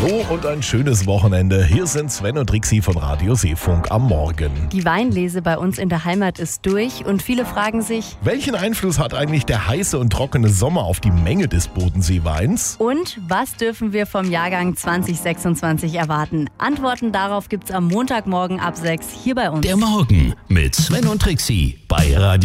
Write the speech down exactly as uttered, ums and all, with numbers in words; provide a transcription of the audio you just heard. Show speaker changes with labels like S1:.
S1: Hallo und ein schönes Wochenende. Hier sind Sven und Trixi von Radio Seefunk am Morgen.
S2: Die Weinlese bei uns in der Heimat ist durch und viele fragen sich,
S1: welchen Einfluss hat eigentlich der heiße und trockene Sommer auf die Menge des Bodenseeweins?
S2: Und was dürfen wir vom Jahrgang zwanzig sechsundzwanzig erwarten? Antworten darauf gibt's am Montagmorgen ab sechs hier bei uns.
S3: Der Morgen mit Sven und Trixi bei Radio